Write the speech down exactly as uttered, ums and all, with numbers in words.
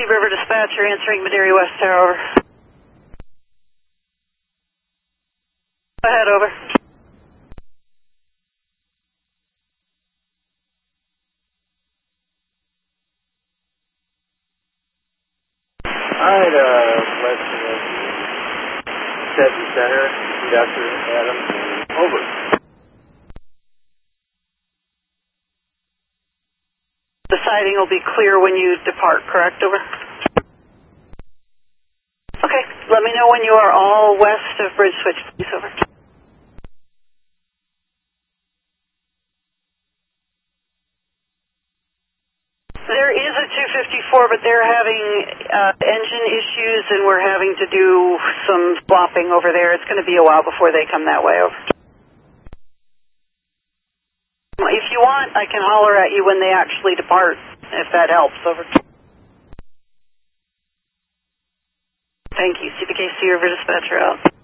River Dispatcher answering Madeira West Tower, over. Go ahead, over. Alright, uh, West Chevy Center, Doctor Adams, over. The siding will be clear when you depart, correct, over? Okay, let me know when you are all west of Bridge Switch, please, over. There is a two fifty-four, but they're having uh, engine issues, and we're having to do some swapping over there. It's going to be a while before they come that way, over. If you want, I can holler at you when they actually depart, if that helps, over. Thank you. C B K C River Dispatcher out.